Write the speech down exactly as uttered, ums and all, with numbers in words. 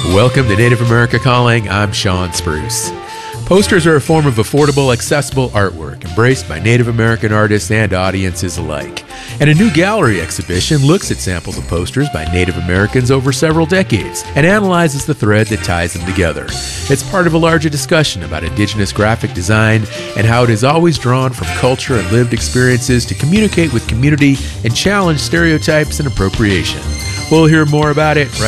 Welcome to Native America Calling. I'm Sean Spruce. Posters are a form of affordable, accessible artwork embraced by Native American artists and audiences alike. And a new gallery exhibition looks at samples of posters by Native Americans over several decades and analyzes the thread that ties them together. It's part of a larger discussion about Indigenous graphic design and how it is always drawn from culture and lived experiences to communicate with community and challenge stereotypes and appropriation. We'll hear more about it right